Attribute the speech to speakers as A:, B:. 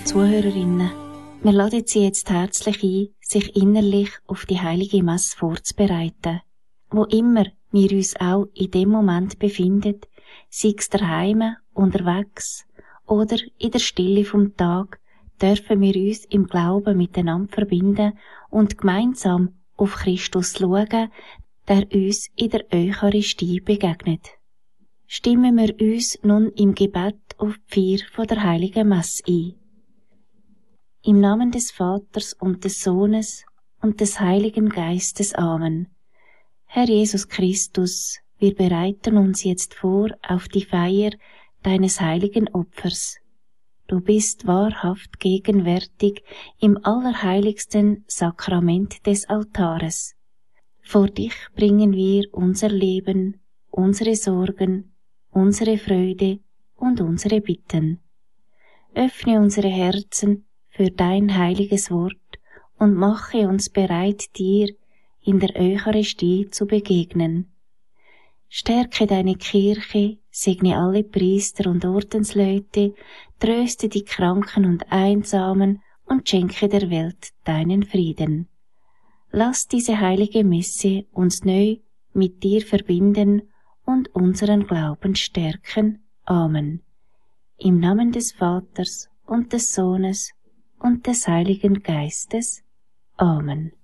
A: Zuhörerinnen. Wir laden Sie jetzt herzlich ein, sich innerlich auf die heilige Messe vorzubereiten. Wo immer wir uns auch in dem Moment befinden, sei es daheim, unterwegs oder in der Stille vom Tag, dürfen wir uns im Glauben miteinander verbinden und gemeinsam auf Christus schauen, der uns in der Eucharistie begegnet. Stimmen wir uns nun im Gebet auf die Feier von der heiligen Messe ein. Im Namen des Vaters und des Sohnes und des Heiligen Geistes. Amen. Herr Jesus Christus, wir bereiten uns jetzt vor auf die Feier deines heiligen Opfers. Du bist wahrhaft gegenwärtig im allerheiligsten Sakrament des Altares. Vor dich bringen wir unser Leben, unsere Sorgen, unsere Freude und unsere Bitten. Öffne unsere Herzen für dein heiliges Wort und mache uns bereit, dir in der Eucharistie zu begegnen. Stärke deine Kirche, segne alle Priester und Ordensleute, tröste die Kranken und Einsamen und schenke der Welt deinen Frieden. Lass diese heilige Messe uns neu mit dir verbinden und unseren Glauben stärken. Amen. Im Namen des Vaters und des Sohnes und des Heiligen Geistes. Amen.